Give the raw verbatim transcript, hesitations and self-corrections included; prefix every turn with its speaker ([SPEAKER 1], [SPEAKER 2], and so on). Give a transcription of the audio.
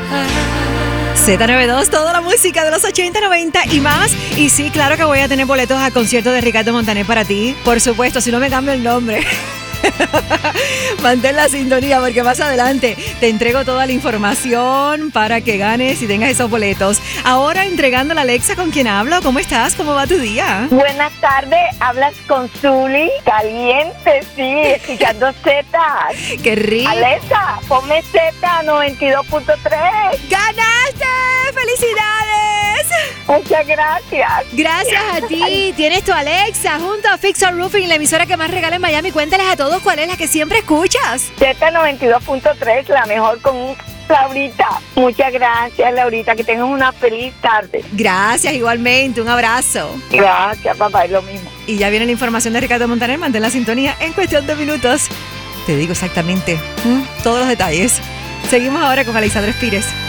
[SPEAKER 1] Z noventa y dos, toda la música de los ochenta, noventa y más. Y sí, claro que voy a tener boletos al concierto de Ricardo Montaner para ti. Por supuesto, si no me cambio el nombre. Mantén la sintonía porque más adelante te entrego toda la información para que ganes y tengas esos boletos. Ahora entregando a Alexa, ¿con quién hablo? ¿Cómo estás? ¿Cómo va tu día?
[SPEAKER 2] Buenas tardes, hablas con Zuli, caliente, sí, escuchando Z.
[SPEAKER 1] ¡Qué rico!
[SPEAKER 2] Alexa, ponme Z noventa y dos punto tres.
[SPEAKER 1] ¡Ganaste! ¡Felicidades!
[SPEAKER 2] Muchas gracias.
[SPEAKER 1] Gracias a ti. Tienes tu Alexa junto a Fixer Roofing, la emisora que más regala en Miami. Cuéntales a todos cuál es la que siempre escuchas.
[SPEAKER 2] Z noventa y dos punto tres, la mejor con Laurita. Muchas gracias, Laurita, que tengas una feliz tarde.
[SPEAKER 1] Gracias, igualmente. Un abrazo.
[SPEAKER 2] Gracias, papá, es lo mismo.
[SPEAKER 1] Y ya viene la información de Ricardo Montaner. Mantén la sintonía en cuestión de minutos. Te digo exactamente ¿m? todos los detalles. Seguimos ahora con Alexandra Espírez.